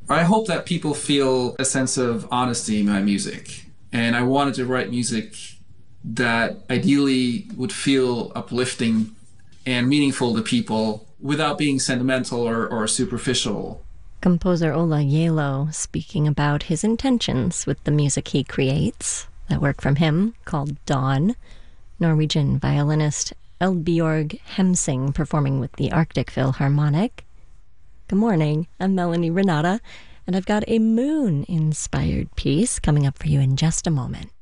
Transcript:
I hope that people feel a sense of honesty in my music. And I wanted to write music that ideally would feel uplifting and meaningful to people without being sentimental or superficial. Composer Ola Yelo speaking about his intentions with the music he creates. That work from him, called Dawn. Norwegian violinist Eldbjorg Hemsing performing with the Arctic Philharmonic. Good morning, I'm Melanie Renata, and I've got a moon-inspired piece coming up for you in just a moment.